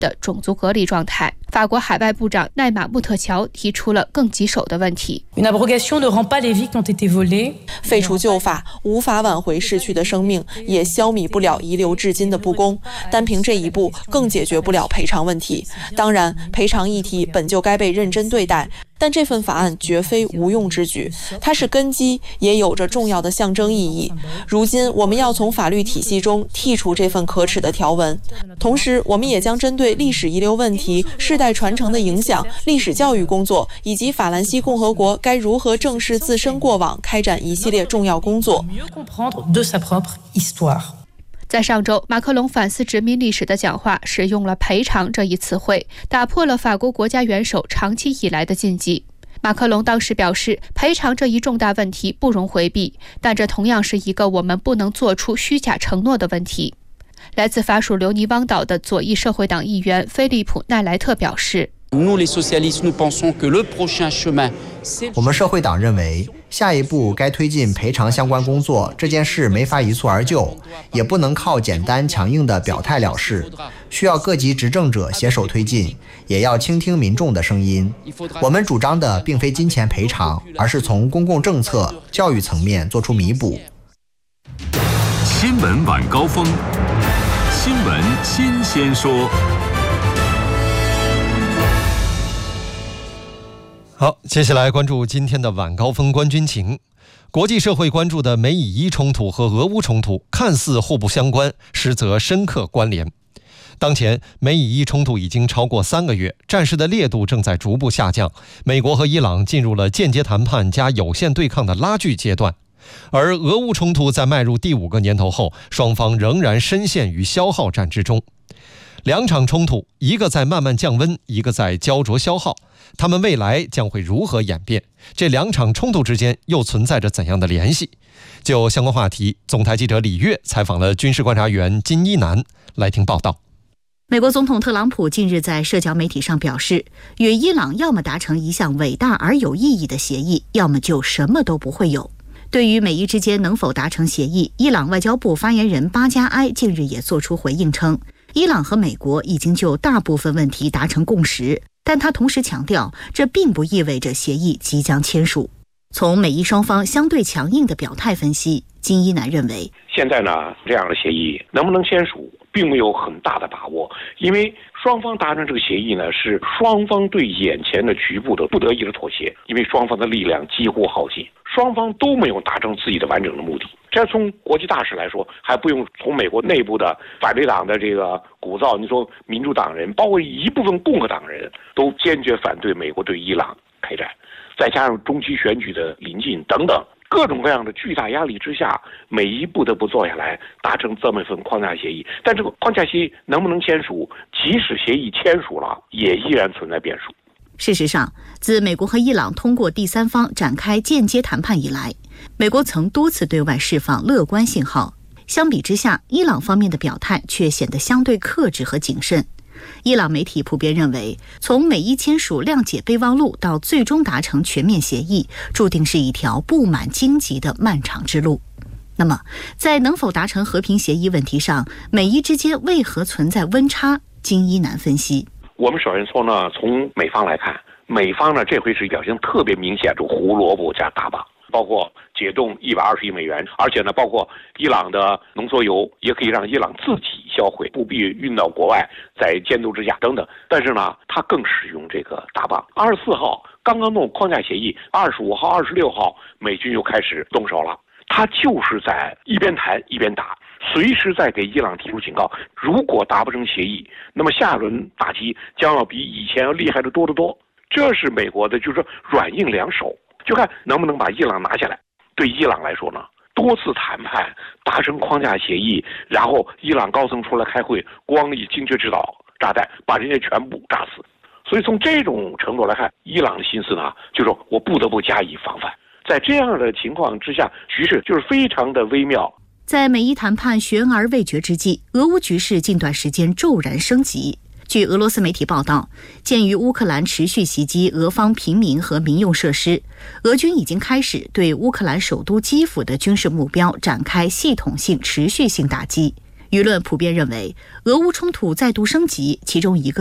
的种族隔离状态。法国海外部长奈马穆特乔提出了更棘手的问题。 废除旧法无法挽回逝去的生命，也消弭不了遗留至今的不公，单凭这一步更解决不了赔偿问题。当然，赔偿议题本就该被认真对待，但这份法案绝非无用之举，它是根基，也有着重要的象征意义。如今我们要从法律体系中剔除这份可耻的条文，同时我们也将针对历史遗留问题、世代传承的影响、历史教育工作以及法兰西共和国该如何正视自身过往开展一系列重要工作。 在上周，马克龙反思殖民历史的讲话使用了赔偿这一词汇，打破了法国国家元首长期以来的禁忌。马克龙当时表示，赔偿这一重大问题不容回避，但这同样是一个我们不能做出虚假承诺的问题。来自法属留尼汪岛的左翼社会党议员菲利普·奈莱特表示， 我们社会党认为，下一步该推进赔偿相关工作，这件事没法一蹴而就，也不能靠简单强硬的表态了事，需要各级执政者携手推进，也要倾听民众的声音。我们主张的并非金钱赔偿，而是从公共政策、教育层面做出弥补。 新闻晚高峰，新闻新鲜说。 好，接下来关注今天的晚高峰观军情。国际社会关注的美以伊冲突和俄乌冲突看似互不相关，实则深刻关联。当前美以伊冲突已经超过3个月，战事的烈度正在逐步下降，美国和伊朗进入了间接谈判加有限对抗的拉锯阶段。而俄乌冲突在迈入第5个年头后，双方仍然深陷于消耗战之中。两场冲突，一个在慢慢降温，一个在焦灼消耗，他们未来将会如何演变？这两场冲突之间又存在着怎样的联系？就相关话题，总台记者李月采访了军事观察员金一南，来听报道。 美国总统特朗普近日在社交媒体上表示，与伊朗要么达成一项伟大而有意义的协议，要么就什么都不会有。对于美伊之间能否达成协议，伊朗外交部发言人巴加埃近日也作出回应称，伊朗和美国已经就大部分问题达成共识，但他同时强调，这并不意味着协议即将签署。从美伊双方相对强硬的表态分析，金一南认为， 现在呢，这样的协议能不能签署，并没有很大的把握，因为双方达成这个协议呢，是双方对眼前的局部的不得已的妥协，因为双方的力量几乎耗尽，双方都没有达成自己的完整的目的。这从国际大事来说，还不用从美国内部的反对党的这个鼓噪，你说民主党人，包括一部分共和党人都坚决反对美国对伊朗开战，再加上中期选举的临近等等，各种各样的巨大压力之下，美伊不得不坐下来达成这么一份框架协议。但这个框架协议能不能签署，即使协议签署了，也依然存在变数。 事实上，自美国和伊朗通过第三方展开间接谈判以来，美国曾多次对外释放乐观信号。相比之下，伊朗方面的表态却显得相对克制和谨慎。伊朗媒体普遍认为，从美伊签署谅解备忘录到最终达成全面协议，注定是一条布满荆棘的漫长之路。那么，在能否达成和平协议问题上，美伊之间为何存在温差？金一南分析， 我们首先说呢，从美方来看，美方呢这回是表现特别明显，就胡萝卜加大棒，包括解冻120亿美元，而且呢，包括伊朗的浓缩铀也可以让伊朗自己销毁，不必运到国外在监督之下等等。但是呢，他更使用这个大棒。24号刚刚弄框架协议，25号、26号美军又开始动手了。他就是在一边谈一边打，随时在给伊朗提出警告，如果达不成协议，那么下轮打击将要比以前要厉害的多得多。这是美国的，就是说软硬两手，就看能不能把伊朗拿下来。对伊朗来说呢，多次谈判达成框架协议，然后伊朗高层出来开会，光以精确制导炸弹把人家全部炸死。所以从这种程度来看，伊朗的心思呢，就是说我不得不加以防范。在这样的情况之下，局势就是非常的微妙。 在美伊谈判悬而未决之际，俄乌局势近段时间骤然升级。据俄罗斯媒体报道，鉴于乌克兰持续袭击俄方平民和民用设施，俄军已经开始对乌克兰首都基辅的军事目标展开系统性、持续性打击。 舆论普遍认为，俄乌冲突再度升级，其中一个